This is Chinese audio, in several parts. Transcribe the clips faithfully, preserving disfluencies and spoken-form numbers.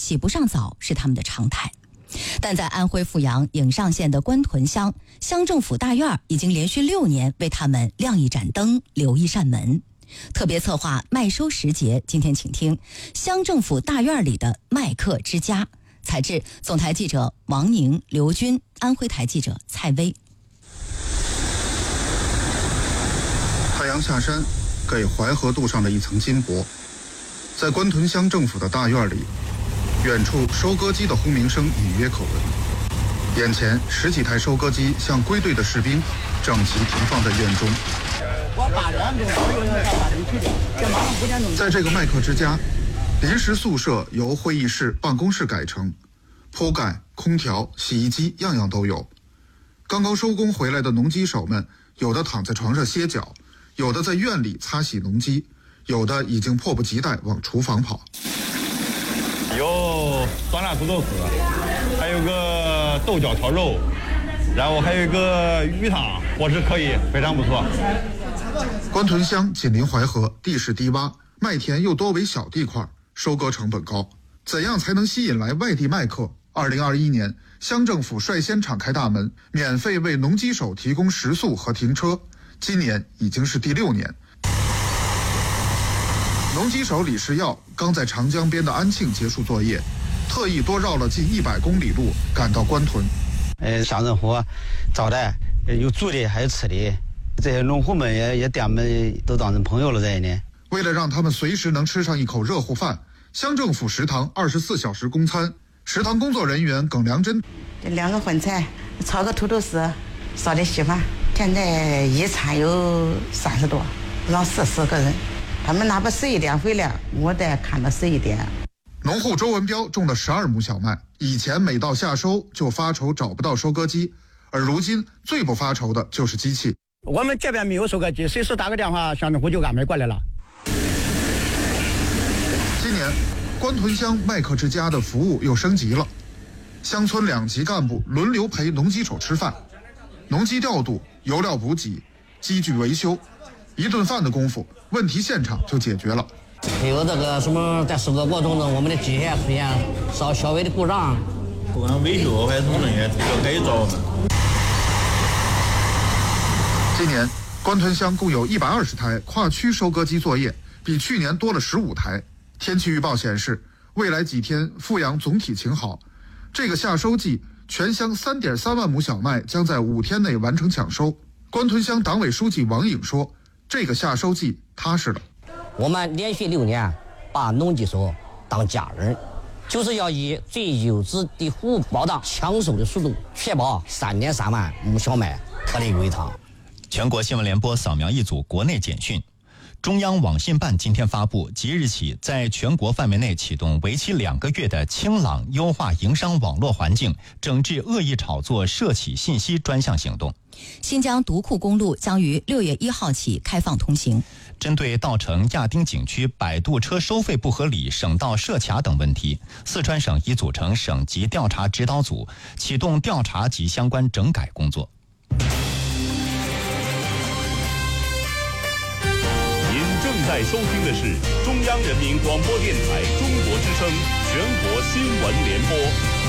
洗不上澡是他们的常态。但在安徽阜阳颍上县的官屯乡，乡政府大院已经连续六年为他们亮一盏灯，留一扇门。特别策划麦收时节，今天请听乡政府大院里的麦客之家。采制总台记者王宁、刘军，安徽台记者蔡薇。 太阳下山，给淮河镀上了一层金箔。在官屯乡政府的大院里，远处收割机的轰鸣声隐约可闻，眼前十几台收割机像归队的士兵，整齐停放在院中。在这个麦客之家，临时宿舍由会议室、办公室改成，铺盖、空调、洗衣机样样都有。刚刚收工回来的农机手们，有的躺在床上歇脚，有的在院里擦洗农机，有的已经迫不及待往厨房跑。 有酸辣土豆丝，还有个豆角炒肉，然后还有一个鱼汤，伙食可以，非常不错。 官屯乡紧邻淮河，地势低洼，麦田又多为小地块，收割成本高。怎样才能吸引来外地麦客？二零二一年，乡政府率先敞开大门，免费为农机手提供食宿和停车。今年已经是第六年。农机手李世耀刚在长江边的安庆结束作业，特意多绕了近一百公里路赶到官屯。 呃，乡政府招待，有住的还有吃的，这些农户们也也点们都当成朋友了在呢。 为了让他们随时能吃上一口热乎饭，乡政府食堂二十四小时供餐。食堂工作人员耿良珍， 两个荤菜，炒个土豆丝，烧点稀饭。现在一餐有三十多，让四十个人。他们哪怕十一点回来，我得看到十一点。 农户周文彪种了十二亩小麦，以前每到夏收就发愁找不到收割机，而如今最不发愁的就是机器。 我们这边没有收割机，随时打个电话，乡政府就安排过来了。 今年，官屯乡麦客之家的服务又升级了，乡村两级干部轮流陪农机手吃饭，农机调度、油料补给、机具维修，一顿饭的功夫，问题现场就解决了。 有这个什么在收割过程中，我们的机械出现稍小微的故障， 不管维修还是那些要改造的。 今年，官屯乡共有一百二十台跨区收割机作业，比去年多了十五台。天气预报显示，未来几天阜阳总体晴好。这个夏收季，全乡三点三万亩小麦将在五天内完成抢收。官屯乡党委书记王颖说：“这个夏收季踏实了。 我们连续六年把农机手当家人，就是要以最优质的服务保障抢收的速度，确保三点三万亩小麦颗粒归汤。” 全国新闻联播扫描一组国内简讯。中央网信办今天发布，即日起在全国范围内启动为期两个月的清朗优化营商网络环境，整治恶意炒作涉企信息专项行动。 新疆独库公路将于六月一号起开放通行。 针对稻城亚丁景区摆渡车收费不合理、省道设卡等问题，四川省已组成省级调查指导组，启动调查及相关整改工作。 正在收听的是中央人民广播电台中国之声全国新闻联播。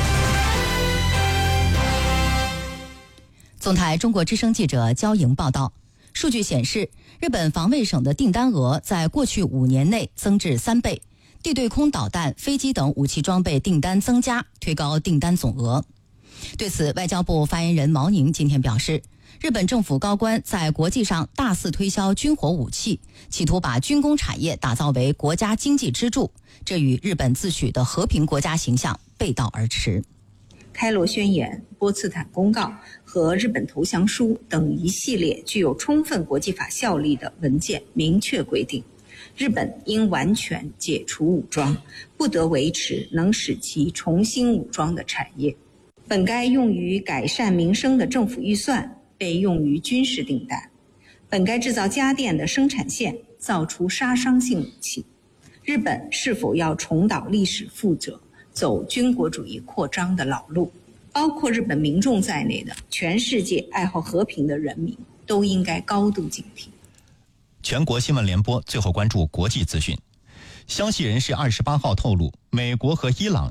总台中国之声记者焦莹报道，数据显示，日本防卫省的订单额在过去五年内增至三倍，地对空导弹、飞机等武器装备订单增加，推高订单总额。对此，外交部发言人毛宁今天表示，日本政府高官在国际上大肆推销军火武器，企图把军工产业打造为国家经济支柱，这与日本自诩的和平国家形象背道而驰。 开罗宣言、波茨坦公告和日本投降书等一系列具有充分国际法效力的文件明确规定，日本应完全解除武装，不得维持能使其重新武装的产业。本该用于改善民生的政府预算被用于军事订单，本该制造家电的生产线造出杀伤性武器。日本是否要重蹈历史覆辙，走军国主义扩张的老路？包括日本民众在内的全世界爱好和平的人民都应该高度警惕。 全国新闻联播最后关注国际资讯。消息人士二十八号透露，美国和伊朗